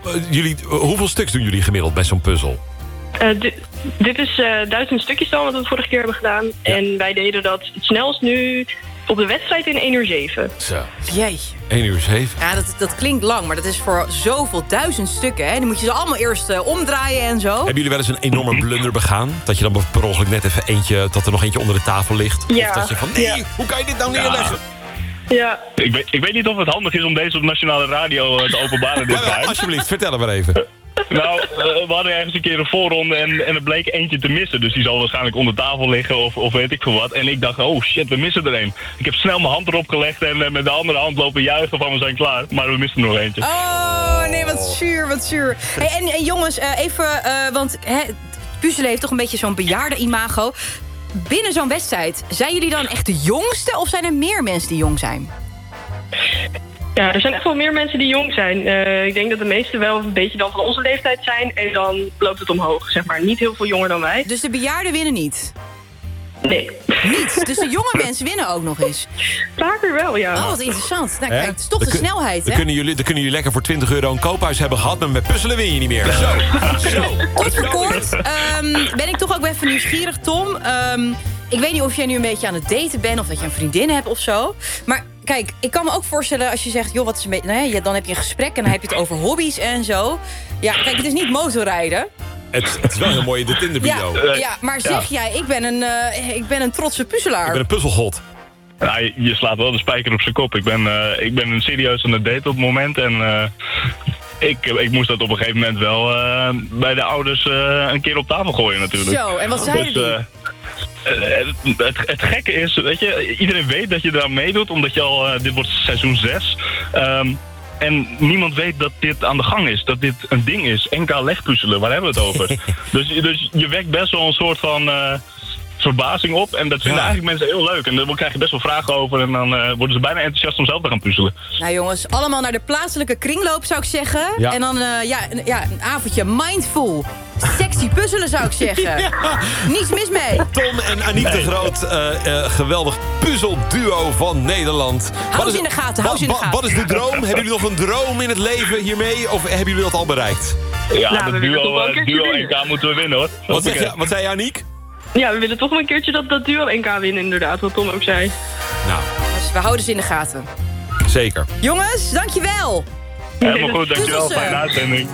hoeveel stuks doen jullie gemiddeld bij zo'n puzzel? Dit is 1000 stukjes dan, wat we de vorige keer hebben gedaan. Ja. En wij deden dat het snelst nu op de wedstrijd in 1 uur 7. Zo. Jeetje. 1 uur 7. Ja, dat klinkt lang, maar dat is voor zoveel 1000 stukken. Hè? Dan moet je ze allemaal eerst omdraaien en zo. Hebben jullie wel eens een enorme blunder begaan? Dat je dan per ongeluk net even dat er nog eentje onder de tafel ligt? Ja. Of dat je van, hoe kan je dit nou neerleggen? Ja. Ik weet niet of het handig is om deze op nationale radio te openbaren dit jaar. Alsjeblieft, vertel het maar even. Nou, we hadden ergens een keer een voorronde en er bleek eentje te missen. Dus die zal waarschijnlijk onder tafel liggen of weet ik veel wat. En ik dacht, oh shit, we missen er een. Ik heb snel mijn hand erop gelegd en met de andere hand lopen juichen van we zijn klaar. Maar we missen er nog eentje. Oh, nee, wat zuur, wat zuur. Hey, en jongens, even, want puzzelen heeft toch een beetje zo'n bejaarde imago. Binnen zo'n wedstrijd, zijn jullie dan echt de jongste of zijn er meer mensen die jong zijn? Ja, er zijn echt wel meer mensen die jong zijn. Ik denk dat de meesten wel een beetje dan van onze leeftijd zijn. En dan loopt het omhoog, zeg maar. Niet heel veel jonger dan wij. Dus de bejaarden winnen niet? Nee. Niet? Dus de jonge mensen winnen ook nog eens? Vaker wel, ja. Oh, wat interessant. Nou, kijk, het is toch de snelheid, dan hè? Dan kunnen jullie lekker voor €20 een koophuis hebben gehad... maar met puzzelen win je niet meer. Zo. Kort voor kort ben ik toch ook even nieuwsgierig, Tom. Ik weet niet of jij nu een beetje aan het daten bent... of dat je een vriendin hebt of zo. Maar kijk, ik kan me ook voorstellen als je zegt... joh, wat is een beetje... Nou ja, dan heb je een gesprek en dan heb je het over hobby's en zo. Ja, kijk, het is niet motorrijden. Het is wel heel mooi in de Tinder-bio. Ja, maar zeg jij, ik ben een trotse puzzelaar. Ik ben een puzzelgod. Ja, je slaat wel de spijker op zijn kop. Ik ben serieus aan het daten op het moment en... Ik moest dat op een gegeven moment wel bij de ouders een keer op tafel gooien natuurlijk. Zo, en wat zeiden die? Het gekke is, weet je, iedereen weet dat je eraan meedoet, omdat je al, dit wordt seizoen 6. En niemand weet dat dit aan de gang is, dat dit een ding is. NK legpuzzelen, waar hebben we het over? dus je wekt best wel een soort van... verbazing op. En dat vinden eigenlijk mensen heel leuk. En daar krijg je best wel vragen over. En dan worden ze bijna enthousiast om zelf te gaan puzzelen. Nou jongens, allemaal naar de plaatselijke kringloop zou ik zeggen. Ja. En dan een avondje mindful. Sexy puzzelen zou ik zeggen. Niets mis mee. Tom en Aniek de Groot. Geweldig puzzelduo van Nederland. Hou ze in de gaten, Wat is de droom? Hebben jullie nog een droom in het leven hiermee? Of hebben jullie dat al bereikt? Ja, de duo NK moeten we winnen hoor. Wat zei je, Aniek? Ja, we willen toch wel een keertje dat duo NK winnen, inderdaad, wat Tom ook zei. Nou. Dus we houden ze in de gaten. Zeker. Jongens, dankjewel. Helemaal goed, dankjewel. Fijne uitzending.